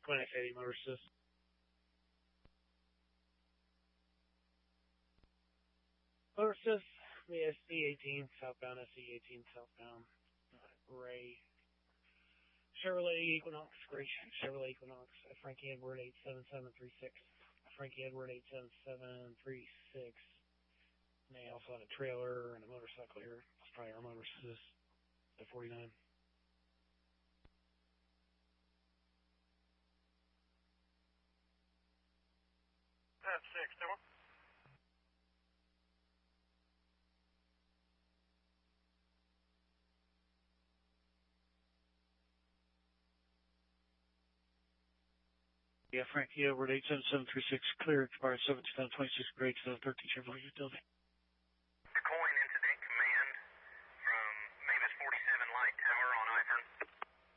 Clinic 80 Motor Assist. Motor Assist, the SC18 southbound, SC18 southbound. Ray. Chevrolet Equinox, Gray Chevrolet Equinox, Frankie Edward 87736. Frankie Edward 87736. And they also had a trailer and a motorcycle here. That's probably our Motor Assist at 49. That's 6, two. Yeah, Frankie Edward 87736, clear, expired 7/2026, grade 713 Chevrolet Utility.